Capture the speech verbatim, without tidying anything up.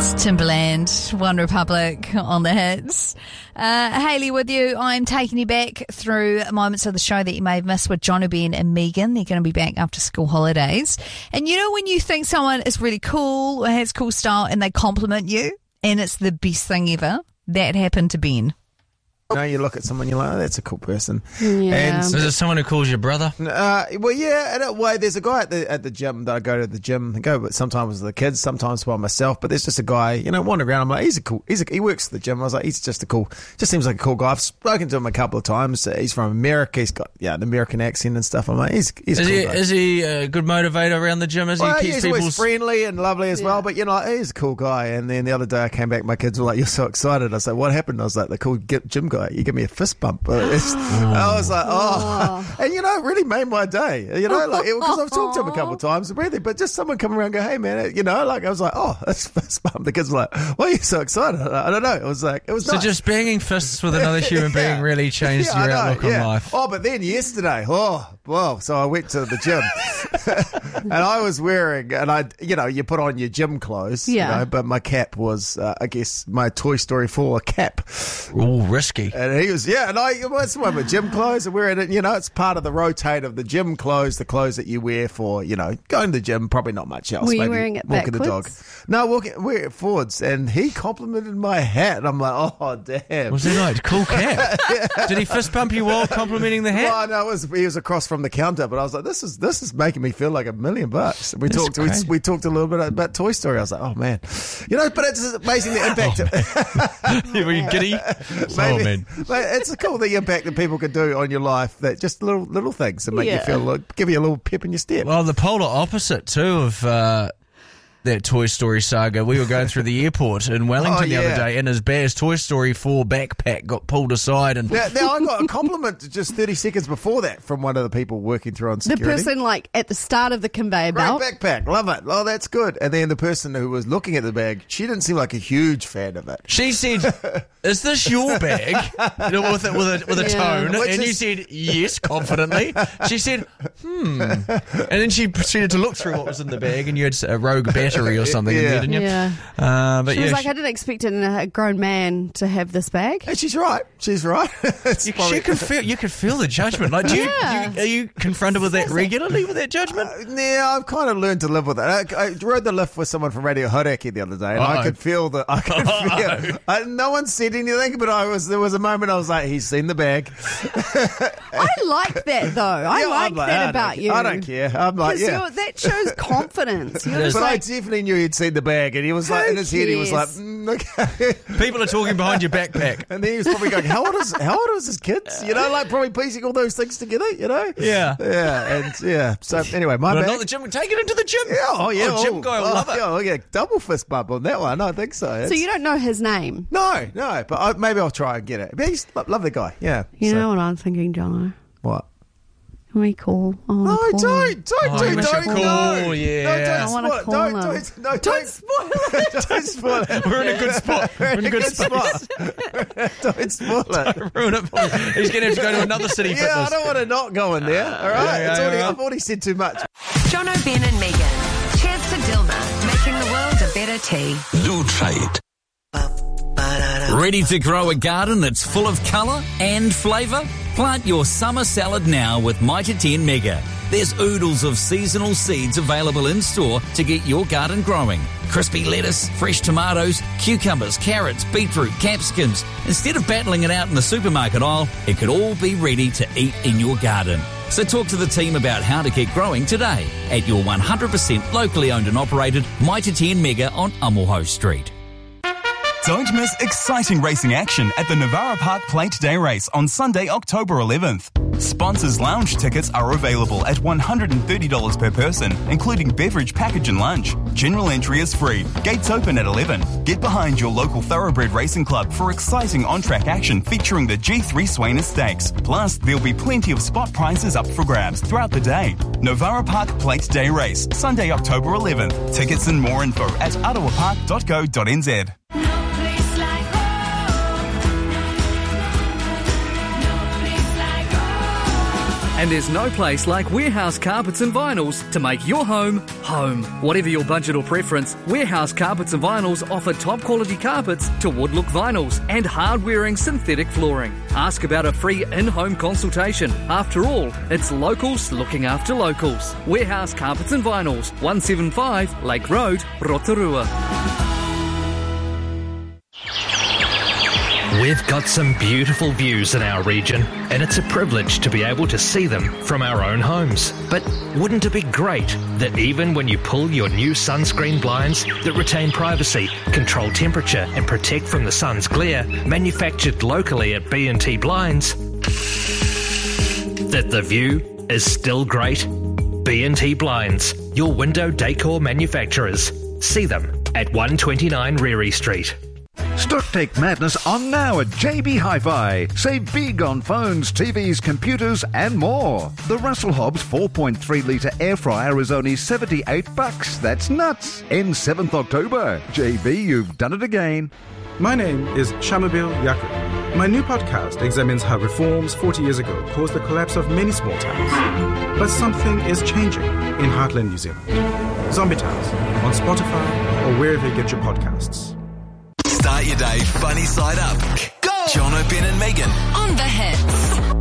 Timberland, One Republic on the hits. Uh, Hayley with you. I'm taking you back through moments of the show that you may have missed with John O'Brien and Megan. They're going to be back after school holidays. And you know when you think someone is really cool or has cool style and they compliment you and it's the best thing ever? That happened to Ben. You know, you look at someone, you're like, oh, that's a cool person. Yeah. And Is it someone who calls you brother? Uh, well, yeah, in a way, there's a guy at the at the gym that I go to the gym and go, but sometimes with the kids, sometimes by myself. But there's just a guy, you know, wandering around. I'm like, he's a cool. He's a, he works at the gym. I was like, he's just a cool. Just seems like a cool guy. I've spoken to him a couple of times. He's from America. He's got yeah, the American accent and stuff. I'm like, he's he's Is a cool he guy. is he a good motivator around the gym? Is he Well, keeps he's people always friendly and lovely as Yeah. well, but you know, he's a cool guy. And then the other day I came back, my kids were like, "You're so excited." I said, "What happened?" I was like, "The cool gym guy. You give me a fist bump." It's, I was like, "Oh," and you know, it really made my day. You know, like because I've talked to him a couple of times, really, but just someone coming around, and go, "Hey, man," you know, like I was like, "Oh, that's a fist bump." The kids were like, "Why are you so excited?" I don't know. It was like it was So nice. just banging fists with another human being Yeah. really changed Yeah, I your know, outlook on yeah. life. Oh, but then yesterday, oh, well, so I went to the gym and I was wearing, and I, you know, you put on your gym clothes, Yeah. you know, but my cap was, uh, I guess, my Toy Story four cap. Ooh, risky. And he was, yeah, and I, what's one of my gym clothes? I'm wearing it, you know, it's part of the rotate of the gym clothes, the clothes that you wear for, you know, going to the gym, probably not much else. Were you maybe wearing it walking the dog. backwards? No, walking, wear it forwards. And he complimented my hat. And I'm like, oh, damn. Was he like, cool cap? Did he fist bump you while complimenting the hat? Well, no, it was, he was across from the counter, but I was like, this is this is making me feel like a million bucks. We That's talked we, great. we talked a little bit about Toy Story. I was like, oh man, you know, but it's amazing the impact. Were you giddy? Oh, man. But it's cool the impact that people can do on your life. That just little little things that make you Yeah. feel like, give you a little pep in your step. Well, the polar opposite too of uh, that Toy Story saga. We were going through the airport in Wellington Oh, the yeah. other day, and his Bear's Toy Story four backpack got pulled aside, and Now, now I got a compliment just thirty seconds before that from one of the people working through on The security. person, like, at the start of the conveyor Great belt. backpack, love it. Oh, that's good. And then the person who was looking at the bag, she didn't seem like a huge fan of it. she said, "Is this your bag?" You know, with a, with a, with a Yeah. tone, Which and you is- said yes confidently. She said, "Hmm," and then she proceeded to look through what was in the bag, and you had a Rogue battery or something in Yeah. there, didn't you? Yeah. Uh, but She yeah, was like, she- I didn't expect a a grown man to have this bag. And she's right. She's right. It's You, probably- she could feel. You could feel the judgment. Like, do you, Yeah. do you, are you confronted with that regularly? With that judgment? Yeah, I've kind of learned to live with it. I, I rode the lift with someone from Radio Horaki the other day, and Uh-oh. I could feel the. I could feel. I, no one said anything, but I was. There was a moment I was like, "He's seen the bag." I like that, though. I Yeah, like I'm like, that I about don't, you. I don't care. I'm like, 'Cause yeah. you're- that shows confidence. You're just But I like, definitely knew he'd seen the bag, and he was like, Who in his head, he was like, cares? mm, "Okay." People are talking behind your backpack. And then he was probably going, "How old is how old is his kids?" You know, like probably piecing all those things together. You know. Yeah. Yeah, and yeah. So anyway, my But bag. not the gym. Take it into the gym. Yeah, oh yeah, Oh, gym oh, guy will oh, love it. Yeah, oh, yeah, double fist bump on that one. I think so. so It's- you don't know his name. No, no, but I, maybe I'll try and get it. But he's a lovely guy. Yeah. You so- know what I'm thinking, Jono? what? Can we call? I wanna No, call him. don't, don't, Oh, do, you don't, should no. call, yeah. No, don't I wanna spoil it. call Don't, him. don't, no, don't, Don't spoil it. don't spoil it. We're in a good spot. We're in a good spot. spot. Don't spoil it. Ruin it. for him. He's going to have to go to another city Yeah, I fitness. don't want to not go in there. All right, yeah, it's already, yeah. I've already said too much. John O'Brien and Megan. Cheers to Dilma, making the world a better tea. Zoo Trade. Ready to grow a garden that's full of colour and flavour? Plant your summer salad now with Mitre ten Mega. There's oodles of seasonal seeds available in store to get your garden growing. Crispy lettuce, fresh tomatoes, cucumbers, carrots, beetroot, capsicums. Instead of battling it out in the supermarket aisle, it could all be ready to eat in your garden. So talk to the team about how to get growing today at your one hundred percent locally owned and operated Mitre ten Mega on Amoho Street. Don't miss exciting racing action at the Navara Park Plate Day Race on Sunday, October eleventh. Sponsors lounge tickets are available at one hundred thirty dollars per person, including beverage package and lunch. General entry is free. Gates open at eleven. Get behind your local Thoroughbred Racing Club for exciting on-track action featuring the G three Swainer Stakes. Plus, there'll be plenty of spot prizes up for grabs throughout the day. Navara Park Plate Day Race, Sunday, October eleventh. Tickets and more info at ottawapark dot co dot n z. And there's no place like Warehouse Carpets and Vinyls to make your home, home. Whatever your budget or preference, Warehouse Carpets and Vinyls offer top quality carpets to wood-look vinyls and hard-wearing synthetic flooring. Ask about a free in-home consultation. After all, it's locals looking after locals. Warehouse Carpets and Vinyls, one seventy-five Lake Road, Rotorua. We've got some beautiful views in our region, and it's a privilege to be able to see them from our own homes. But wouldn't it be great that even when you pull your new sunscreen blinds that retain privacy, control temperature and protect from the sun's glare, manufactured locally at B and T Blinds, that the view is still great? B and T Blinds, your window decor manufacturers. See them at one twenty-nine Reary Street. Stocktake Madness on now at J B Hi-Fi. Save big on phones, T Vs, computers and more. The Russell Hobbs four point three litre air fryer is only seventy-eight bucks. That's nuts. Ends seventh October. J B, you've done it again. My name is Shamabil Yakub. My new podcast examines how reforms forty years ago caused the collapse of many small towns. But something is changing in Heartland, New Zealand. Zombie Towns on Spotify or wherever you get your podcasts. Start your day funny side up. Go! Jono, Ben and Megan. On the hits.